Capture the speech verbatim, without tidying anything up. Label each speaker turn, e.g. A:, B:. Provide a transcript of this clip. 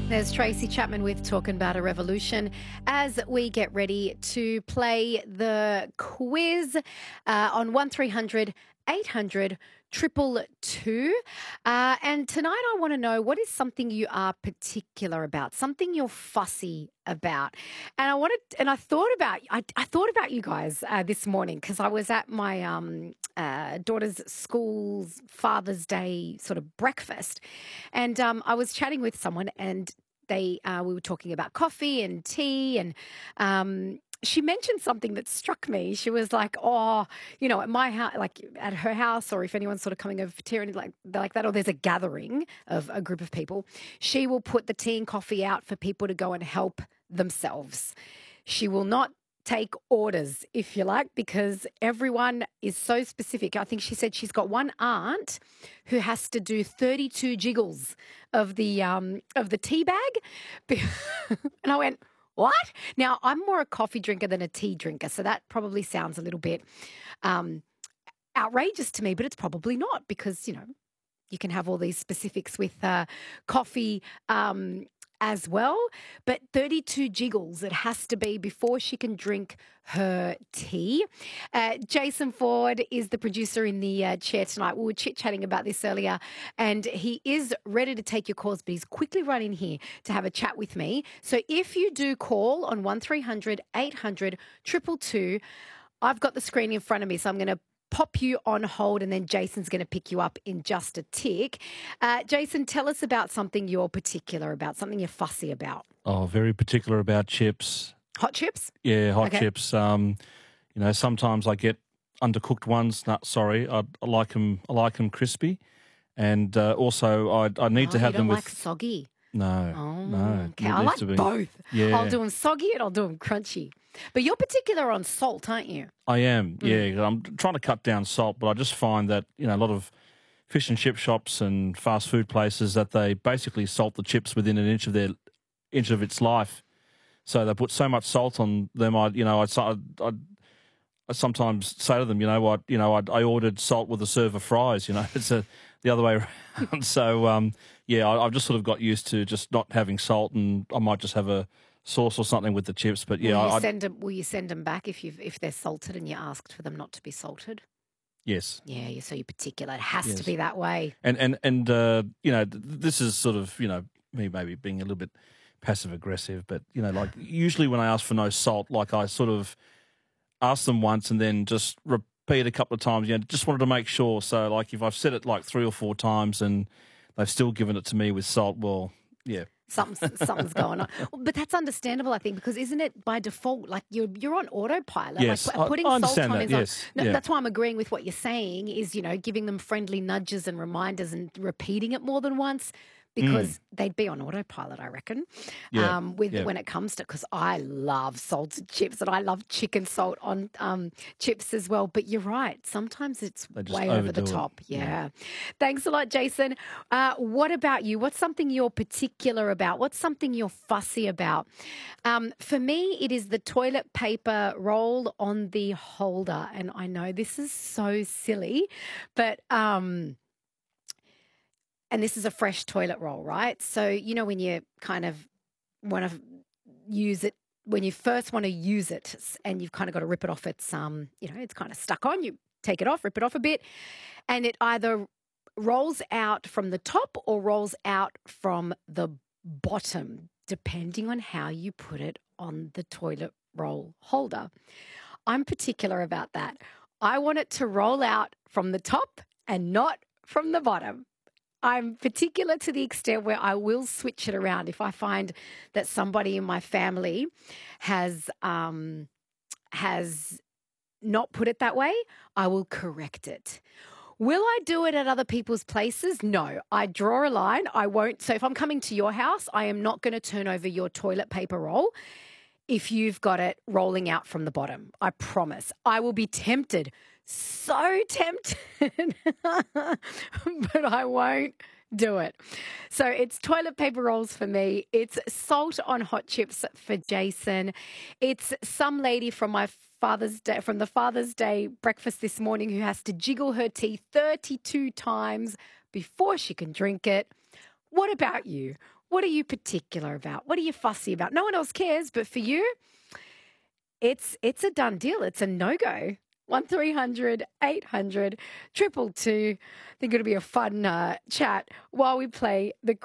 A: There's Tracy Chapman with Talking About a Revolution as we get ready to play the quiz uh, on one three hundred eight hundred two two. Uh, and tonight I want to know, what is something you are particular about, something you're fussy about. And I wanted, and I thought about, I, I thought about you guys uh, this morning because I was at my um, uh, daughter's school's Father's Day sort of breakfast, and um, I was chatting with someone, and they uh, we were talking about coffee and tea, and um, she mentioned something that struck me. She was like, "Oh, you know, at my house, like at her house, or if anyone's sort of coming over for tea or anything like like that, or there's a gathering of a group of people, she will put the tea and coffee out for people to go and help themselves. She will not take orders, if you like, because everyone is so specific. I think she said she's got one aunt who has to do thirty-two jiggles of the um, of the tea bag." And I went, "What?" Now, I'm more a coffee drinker than a tea drinker, so that probably sounds a little bit um, outrageous to me, but it's probably not, because, you know, you can have all these specifics with uh, coffee um as well, but thirty-two jiggles it has to be before she can drink her tea. Uh, Jason Ford is the producer in the uh, chair tonight. We were chit-chatting about this earlier, and he is ready to take your calls, but he's quickly run in here to have a chat with me. So if you do call on one three hundred eight hundred two two two, I've got the screen in front of me, so I'm going to pop you on hold, and then Jason's going to pick you up in just a tick. Uh, Jason, tell us about something you're particular about, something you're fussy about.
B: Oh, very particular about chips.
A: Hot chips?
B: Yeah, hot
A: Okay.
B: chips. Um, you know, sometimes I get undercooked ones. No, sorry, I, I like them. I like them crispy, and uh, also I I need
A: Oh,
B: to have
A: you don't
B: them
A: like
B: with
A: soggy?
B: no,
A: Oh,
B: no.
A: okay.
B: It
A: I
B: needs
A: like
B: to be-
A: both.
B: Yeah.
A: I'll do them soggy and I'll do them crunchy. But you're particular on salt, aren't you?
B: I am.
A: Mm.
B: Yeah, I'm trying to cut down salt, but I just find that you know a lot of fish and chip shops and fast food places that they basically salt the chips within an inch of their inch of its life. So they put so much salt on them. I, you know, I, I, I sometimes say to them, you know what, you know, I, I ordered salt with a serve of fries. You know, it's a, the other way around. So um, yeah, I, I've just sort of got used to just not having salt, and I might just have a sauce or something with the chips. But yeah,
A: will, you
B: I,
A: send them, will you send them back if you if they're salted and you asked for them not to be salted?
B: yes.
A: Yeah, you're so you're particular. It has
B: Yes.
A: to be that way.
B: And and and uh, you know, th- this is sort of you know me maybe being a little bit passive aggressive, but you know, like usually when I ask for no salt, like I sort of ask them once and then just repeat a couple of times. You know, just wanted to make sure. So like if I've said it like three or four times and they've still given it to me with salt, well, yeah.
A: Something's, something's going on. Well, but that's understandable, I think, because isn't it by default, like you're you're on autopilot?
B: Yes,
A: like pu-
B: I-
A: putting
B: I
A: salt
B: understand
A: on
B: that,
A: is
B: yes,
A: on. No,
B: yeah.
A: That's why I'm agreeing with what you're saying. Is, you know, giving them friendly nudges and reminders and repeating it more than once, because they'd be on autopilot, I reckon.
B: Mm. Yeah,
A: Um, with
B: yeah.
A: when it comes to, because I love salted chips and I love chicken salt on um, chips as well. But you're right. Sometimes it's
B: They just
A: way over the
B: overdo it.
A: top. Yeah.
B: Yeah.
A: Thanks a lot, Jason. Uh, what about you? What's something you're particular about? What's something you're fussy about? Um, for me, it is the toilet paper roll on the holder. And I know this is so silly, but um, and this is a fresh toilet roll, right? So, you know, when you kind of want to use it, when you first want to use it and you've kind of got to rip it off, it's, um, you know, it's kind of stuck on, you take it off, rip it off a bit, and it either rolls out from the top or rolls out from the bottom, depending on how you put it on the toilet roll holder. I'm particular about that. I want it to roll out from the top and not from the bottom. I'm particular to the extent where I will switch it around if I find that somebody in my family has um, has not put it that way. I will correct it. Will I do it at other people's places? No. I draw a line. I won't. So if I'm coming to your house, I am not going to turn over your toilet paper roll if you've got it rolling out from the bottom. I promise. I will be tempted, so tempted, but I won't do it. So it's toilet paper rolls for me. It's salt on hot chips for Jason. It's some lady from my Father's Day, from the Father's Day breakfast this morning, who has to jiggle her tea thirty-two times before she can drink it. What about you? What are you particular about? What are you fussy about? No one else cares, but for you, it's it's a done deal. It's a no-go. one three hundred eight hundred two two two. I think it'll be a fun uh, chat while we play the